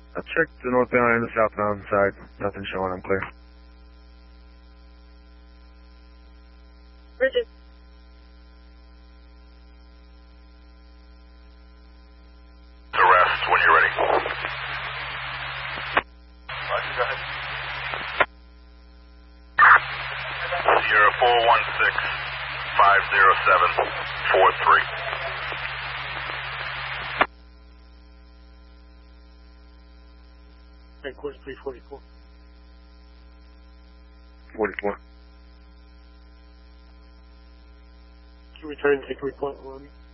I checked the northbound and the southbound side. Nothing showing. I'm clear. Bridget. Arrest when you're ready. Roger, go ahead. Sierra 416-507-43. Headquarters 344. 44. Can you return and take a report on me?